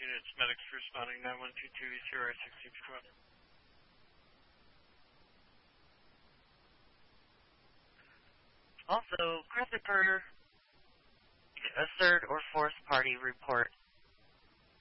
units, medics responding 9122 0 661. Also, Christopher, a third or fourth party report